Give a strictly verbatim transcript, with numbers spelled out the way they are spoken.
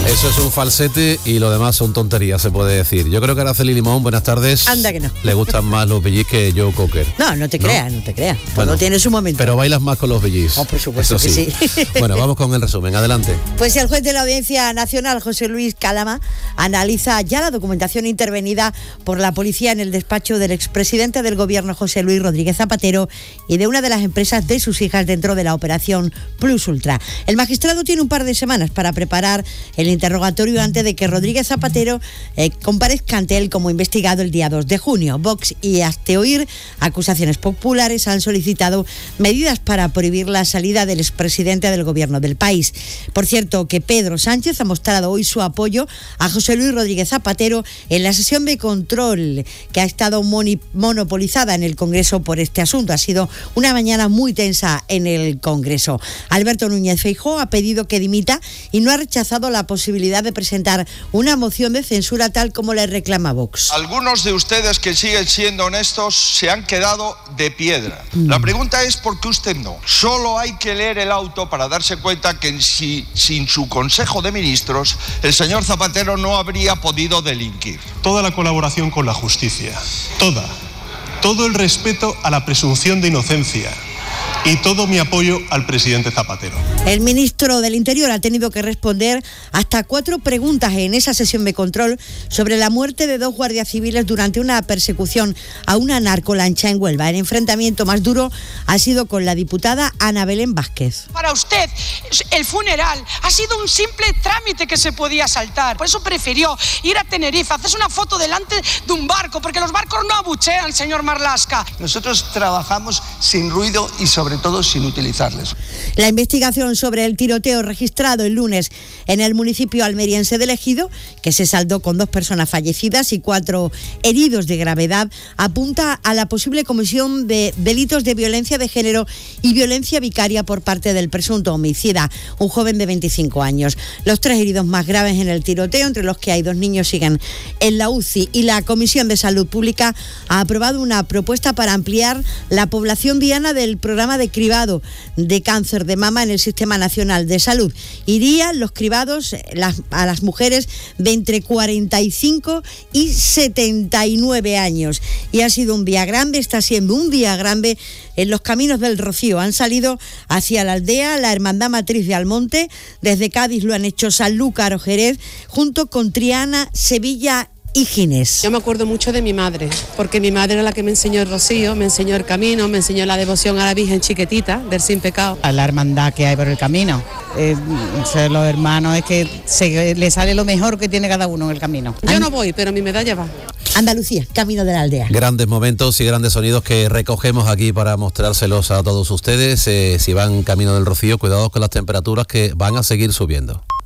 Eso es un falsete y lo demás son tonterías, se puede decir. Yo creo que Araceli Limón, buenas tardes. Anda que no. Le gustan más los bellis que Joe Cocker. No, no te ¿No? creas, no te creas. Bueno, no tiene su momento. Pero bailas más con los bellis. Oh, por supuesto Eso que sí. sí. Bueno, vamos con el resumen. Adelante. Pues el juez de la Audiencia Nacional, José Luis Calama, analiza ya la documentación intervenida por la policía en el despacho del expresidente del gobierno, José Luis Rodríguez Zapatero, y de una de las empresas de sus hijas dentro de la operación Plus Ultra. El magistrado tiene un par de semanas para preparar el interrogatorio antes de que Rodríguez Zapatero eh, comparezca ante él como investigado el día dos de junio. Vox y Hazte-Oír, acusaciones populares, han solicitado medidas para prohibir la salida del expresidente del gobierno del país. Por cierto, que Pedro Sánchez ha mostrado hoy su apoyo a José Luis Rodríguez Zapatero en la sesión de control que ha estado moni- monopolizada en el Congreso por este asunto. Ha sido una mañana muy tensa en el Congreso. Alberto Núñez Feijóo ha pedido que dimita y no ha rechazado la posibilidad de presentar una moción de censura tal como le reclama Vox. Algunos de ustedes que siguen siendo honestos se han quedado de piedra. Mm. La pregunta es ¿por qué usted no? Solo hay que leer el auto para darse cuenta que si, sin su Consejo de Ministros el señor Zapatero no habría podido delinquir. Toda la colaboración con la justicia, toda, todo el respeto a la presunción de inocencia y todo mi apoyo al presidente Zapatero. El ministro del Interior ha tenido que responder hasta cuatro preguntas en esa sesión de control sobre la muerte de dos guardias civiles durante una persecución a una narcolancha en Huelva. El enfrentamiento más duro ha sido con la diputada Ana Belén Vázquez. Para usted, el funeral ha sido un simple trámite que se podía saltar. Por eso prefirió ir a Tenerife, hacerse una foto delante de un barco, porque los barcos no abuchean, señor Marlaska. Nosotros trabajamos sin ruido y sobre todo sin utilizarles. La investigación sobre el tiroteo registrado el lunes en el municipio almeriense de Ejido, que se saldó con dos personas fallecidas y cuatro heridos de gravedad, apunta a la posible comisión de delitos de violencia de género y violencia vicaria por parte del presunto homicida, un joven de veinticinco años. Los tres heridos más graves en el tiroteo, entre los que hay dos niños, siguen en la U C I, y la Comisión de Salud Pública ha aprobado una propuesta para ampliar la población diana del programa de cribado de cáncer de mama en el Sistema Nacional de Salud. Irían los cribados las, a las mujeres de entre cuarenta y cinco y setenta y nueve años. Y ha sido un día grande, está siendo un día grande en los caminos del Rocío. Han salido hacia la aldea la Hermandad Matriz de Almonte, desde Cádiz lo han hecho Sanlúcar o Jerez, junto con Triana, Sevilla y Ginés. Yo me acuerdo mucho de mi madre, porque mi madre era la que me enseñó el rocío, me enseñó el camino, me enseñó la devoción a la Virgen chiquitita del Sin Pecado. A la hermandad que hay por el camino. Eh, o sea, los hermanos es que se, le sale lo mejor que tiene cada uno en el camino. Yo no voy, pero mi medalla va. Andalucía, camino de la aldea. Grandes momentos y grandes sonidos que recogemos aquí para mostrárselos a todos ustedes. Eh, si van camino del Rocío, cuidado con las temperaturas que van a seguir subiendo.